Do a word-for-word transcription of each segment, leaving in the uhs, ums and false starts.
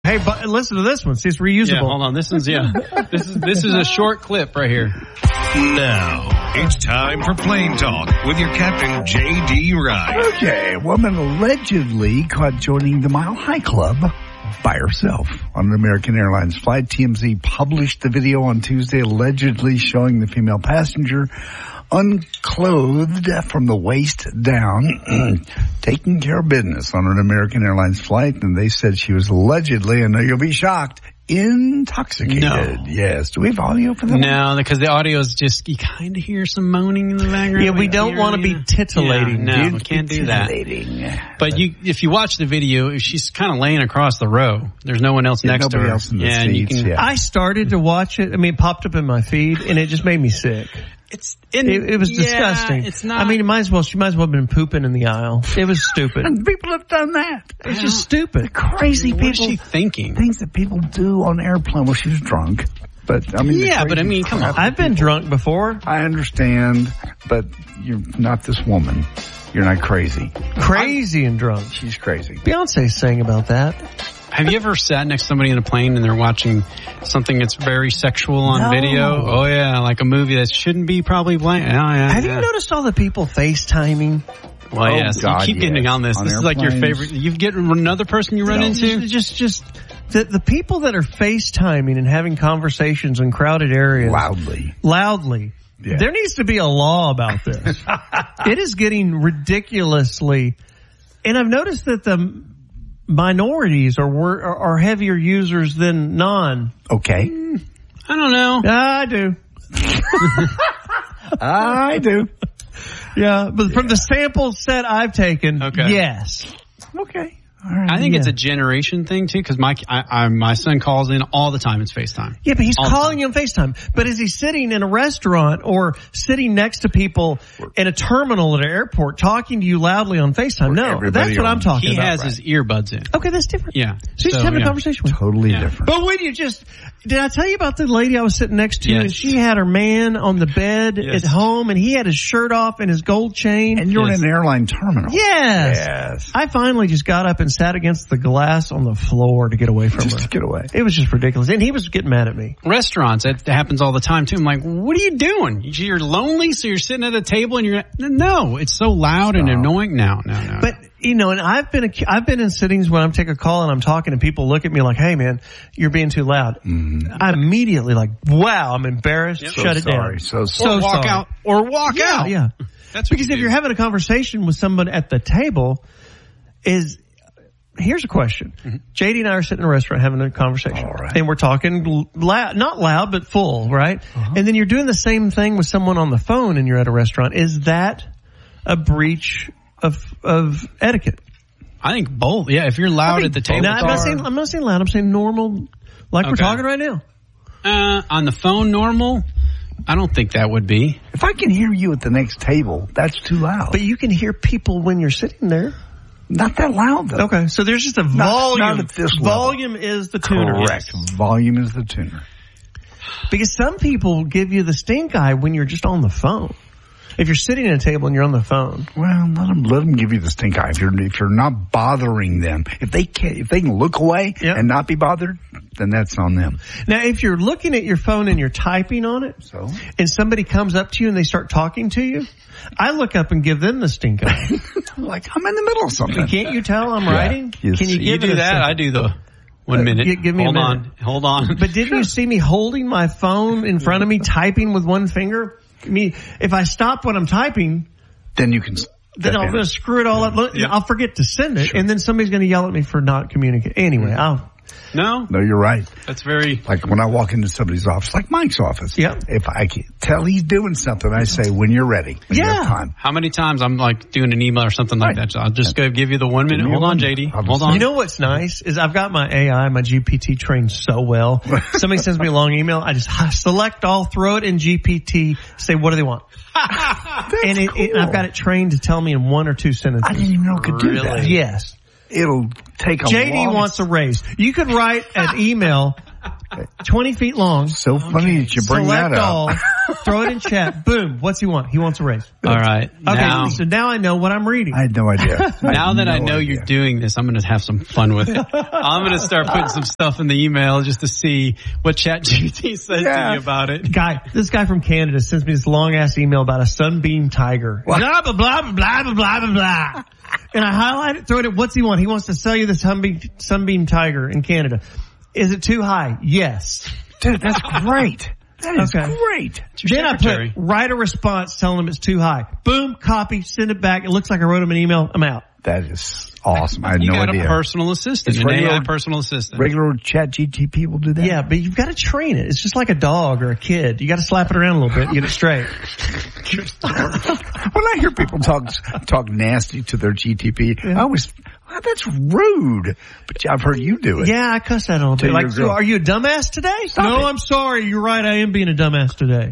Hey, but listen to this one. See, it's reusable. Yeah, hold on. This one's, yeah. This is, this is a short clip right here. Now, it's time for Plane Talk with your Captain J D. Wright. Okay, a woman allegedly caught joining the Mile High Club by herself on an American Airlines flight. T M Z published the video on Tuesday allegedly showing the female passenger unclothed from the waist down, taking care of business on an American Airlines flight. And they said she was allegedly, and you'll be shocked, intoxicated. No. Yes. Do we have audio for that? No, because the audio is just, you kind of hear some moaning in the background. Yeah, we don't want to be titillating. Yeah, no, dude. we can't do that. Titillating. But you, if you watch the video, she's kind of laying across the row. There's no one else Yeah, next to nobody her. else in the yeah, and you seats, can. yeah. I started to watch it. I mean, it popped up in my feed, and it just made me sick. It's in, It, it was yeah, disgusting. It's not. I mean, it might as well. She might as well have been pooping in the aisle. It was stupid. And people have done that. It's just stupid. Crazy what people. is she thinking? Things that people do on airplane. Well, she was drunk. But, I mean, the Yeah, but I crazy mean, come on. crap I've been drunk before. I understand, but you're not this woman. You're not crazy. Crazy and drunk. She's crazy. Beyonce sang about that. Have you ever sat next to somebody in a plane and they're watching something that's very sexual on No. video? Oh yeah, like a movie that shouldn't be probably blank. Oh, yeah, Have yeah. you noticed all the people FaceTiming? Well, Oh, yes. God, you keep getting yes. on this. On this is like your airplanes. favorite. You get another person you run No, into? Just, just the, the people that are FaceTiming and having conversations in crowded areas. Loudly. Loudly. Yeah. There needs to be a law about this. It is getting ridiculously, and I've noticed that the minorities are wor- are, are heavier users than non. Okay. I don't know. I do. I do. Yeah, but from the sample set I've taken, Okay. yes. Okay. All right. I think Yeah. it's a generation thing too, because my I, I, my son calls in all the time. It's FaceTime. Yeah, but he's All the calling you on FaceTime. But is he sitting in a restaurant or sitting next to people in a terminal at an airport talking to you loudly on FaceTime? No, everybody that's what on- I'm talking He about. has his earbuds in. Okay, that's different. Yeah. So he's just So, having yeah. a conversation with you. Totally Yeah. different. But when you just, did I tell you about the lady I was sitting next to? Yes. And she had her man on the bed Yes. at home, and he had his shirt off and his gold chain. And you're Yes. in an airline terminal. yes. Yes. I finally just got up and sat against the glass on the floor to get away from Just her. to get away. It was just ridiculous. And he was getting mad at me. Restaurants, that happens all the time too. I'm like, what are you doing? You're lonely, so you're sitting at a table and you're no. It's so loud and Stop. annoying. No, no, no. But, you know, and I've been, I've been in sittings when I'm taking a call and I'm talking and people look at me like, hey man, you're being too loud. Mm-hmm. I immediately like, wow, I'm embarrassed. Yep. Shut So it sorry. down. So or sorry. walk sorry. out. Or walk Yeah, out. yeah. That's what Because you if do. you're having a conversation with someone at the table, is here's a question. Mm-hmm. J D and I are sitting in a restaurant having a conversation. All right. And we're talking loud, not loud, but full, right? Uh-huh. And then you're doing the same thing with someone on the phone and you're at a restaurant. Is that a breach of of etiquette? I think both. Yeah, if you're loud at the table. No, I'm not saying I'm not saying loud. I'm saying normal, like we're Okay. talking right now. Uh, on the phone, normal. I don't think that would be. If I can hear you at the next table, that's too loud. But you can hear people when you're sitting there. Not that loud, though. Okay, so there's just a Not- volume. not at this level. Volume is the tuner. Correct. Volume is the tuner. Because some people give you the stink eye when you're just on the phone. If you're sitting at a table and you're on the phone. Well, let them let them give you the stink eye. If you're if you're not bothering them, if they can if they can look away Yep. and not be bothered, then that's on them. Now, if you're looking at your phone and you're typing on it, So and somebody comes up to you and they start talking to you, I look up and give them the stink eye. like I'm in the middle of something. Can't you tell I'm writing? You Can you see- give You it do a that. second? I do the one Uh, minute. gi- give me a Hold minute. on. Hold on. But didn't you see me holding my phone in front of me, typing with one finger? I mean, if I stop when I'm typing, Then you can. then step I'll in. just screw it all up. Look, Yeah. I'll forget to send it, and then somebody's going to yell at me for not communicating. Anyway, I'll. No, No, you're right. that's very. Like when I walk into somebody's office, like Mike's office. Yep. If I can tell he's doing something, I say, when you're ready. When you Yeah. have time. How many times I'm like doing an email or something like Right. that? So I'll just go give you the one minute. me Hold one on, minute. J D. I'll Hold just- on. You know what's nice is I've got my A I, my G P T trained so well. Somebody sends me a long email, I just select all, throw it in G P T, say what do they want, and it, it, I've got it trained to tell me in one or two sentences. I didn't even know it could do that. Really? Yes. It'll take a J D long, wants a raise. You could write an email twenty feet long. So funny that you bring select that up. all, Throw it in chat. Boom. What's he want? He wants a raise. All right. Okay, Now, so now I know what I'm reading. I had no idea. I now had that no I know idea. you're doing this, I'm going to have some fun with it. I'm going to start putting some stuff in the email just to see what ChatGPT says Yeah. to you about it. Guy, this guy from Canada sends me this long ass email about a sunbeam tiger. What? Blah, blah, blah, blah, blah, blah, blah, blah. And I highlight it, throw it at, what's he want? He wants to sell you this sunbeam, sunbeam tiger in Canada. Is it too high? Yes. Dude, that's great. That is Okay. great. Then I secretary. put, write a response telling him it's too high. Boom, copy, send it back. It looks like I wrote him an email. I'm out. That is awesome. I had You no got idea. a personal assistant, It's an regular- A I personal assistant. Regular chat G T P will do that? Yeah, but you've got to train it. It's just like a dog or a kid. You got to slap it around a little bit and get it straight. When I hear people talk talk nasty to their G T P, I always, well, that's rude. But I've heard you do it. Yeah, I cuss that a little Tell bit. your Like, so girl. are you a dumbass today? Stop no, it. I'm sorry. You're right. I am being a dumbass today.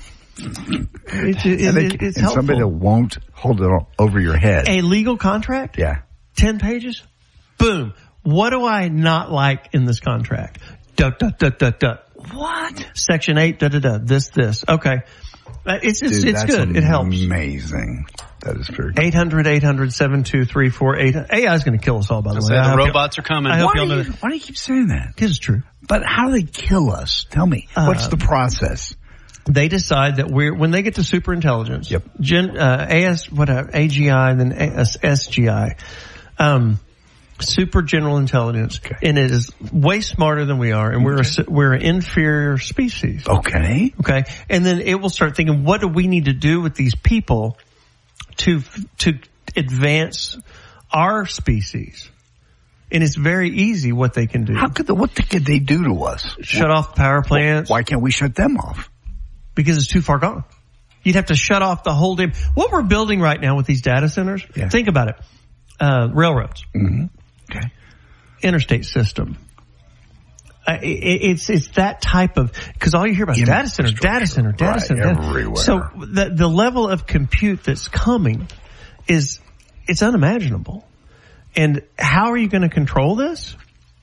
It's, it, And, they, it, it's and somebody that helpful. won't hold it o- over your head. A legal contract? Yeah. ten pages? Boom. What do I not like in this contract? Duck, duck, duck, duck, duck. What? Section eight, da, da, da. This, this. Okay. Uh, It's, it's, Dude, it's that's good. It helps. Amazing. That is very good. eight hundred, eight hundred, seven two three four eight. A I is going to kill us all, by the I way. said I the hope robots are coming. I hope Why y'all do, know you, that. why do you keep saying that? It's true. But how do they kill us? Tell me. What's Uh, the process? They decide that we're, when they get to super intelligence, Yep. Gen, uh, A S, whatever, A G I, and then A S, S G I, um, super general intelligence, Okay. and it is way smarter than we are, and we're a, we're an inferior species. Okay. Okay, and then it will start thinking, what do we need to do with these people to to advance our species? And it's very easy what they can do. How could the, what could they do to us? Shut off power plants. Why can't we shut them off? Because it's too far gone. You'd have to shut off the whole damn. What we're building right now with these data centers, Yeah. think about it. Uh, railroads, Mm-hmm. Okay. interstate system. Uh, it, it's it's that type of, because all you hear about is data center, data center, data Right, center. data- everywhere. So the the level of compute that's coming is it's unimaginable. And how are you going to control this?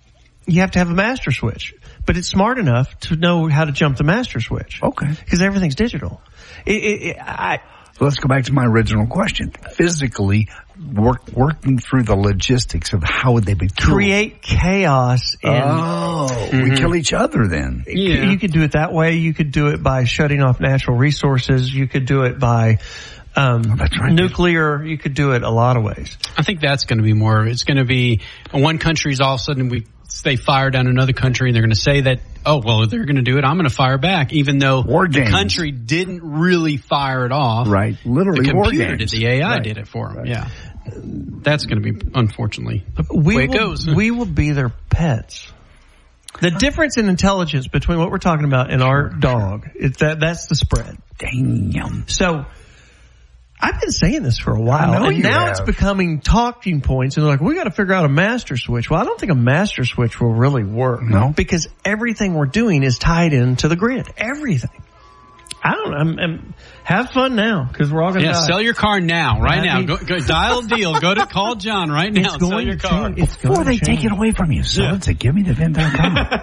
You have to have a master switch, but it's smart enough to know how to jump the master switch. Okay. Because everything's digital. It, it, it, I, So let's go back to my original question. Physically, work, working through the logistics of how would they be killed? create chaos and Oh, we kill each other then. Yeah. you could do it that way. You could do it by shutting off natural resources. You could do it by um, that's right. nuclear. You could do it a lot of ways. I think that's going to be more. It's going to be one country's all of a sudden we they fire down another country and they're going to say that, oh, well, if they're going to do it, I'm going to fire back, even though War the games. country didn't really fire it off. Right. Literally The war computer games. did. The A I Right. did it for them. Right. Yeah. That's going to be, unfortunately, the We way it will, goes. we will be their pets. The difference in intelligence between what we're talking about and our dog, is that that's the spread. Damn. So I've been saying this for a while, I know and you now have. it's becoming talking points. And they're like, we got to figure out a master switch. Well, I don't think a master switch will really work. No. Because everything we're doing is tied into the grid. Everything. I don't know. I'm, I'm, have fun now, because we're all going to Yeah, die. sell your car now, right I now. mean- Go, go dial a deal. Go to call John right now. It's Sell going your to car. change. It's Before going they to take change. it away from you, so Yeah. it's a give me the vin dot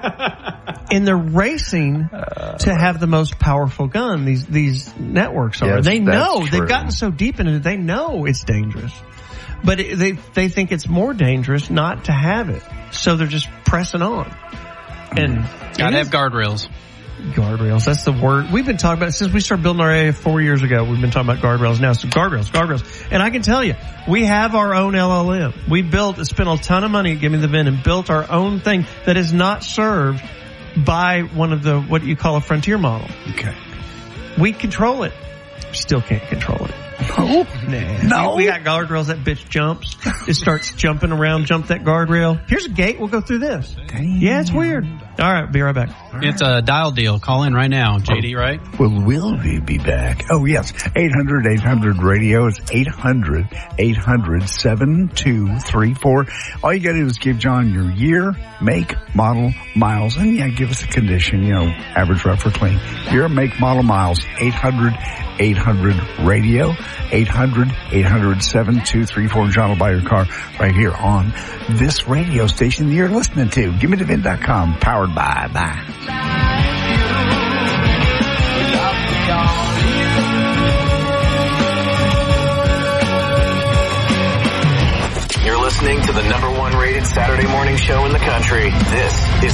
com. And they're racing to have the most powerful gun. These these networks are. Yes, they that's know true. they've gotten so deep into it. They know it's dangerous, but it, they they think it's more dangerous not to have it. So they're just pressing on. And Got it to is have guardrails. guardrails. That's the word we've been talking about since we started building our A I four years ago. We've been talking about guardrails now. So guardrails, guardrails. And I can tell you, we have our own L L M. We built, spent a ton of money at Give Me the Vin and built our own thing that is not served by one of the, what you call a frontier model. Okay. We control it. Still can't control it. No. Nah. No. We, we got guardrails. That bitch jumps. It starts jumping around, jump that guardrail. Here's a gate. We'll go through this. Damn. Yeah, it's weird. All right, be right back. It's a dial deal. Call in right now, J D, right? Well, will we be back? Oh, yes. eight hundred eight hundred radio. It's eight hundred eight hundred seven two three four. All you got to do is give John your year, make, model, miles, and yeah, give us a condition, you know, average, rough, or clean. Year, make, model, miles. eight hundred eight hundred radio. eight hundred eight hundred seven two three four. John will buy your car right here on this radio station that you're listening to. Give me the vin dot com, powered by, bye. You're listening to the number one rated Saturday morning show in the country. This is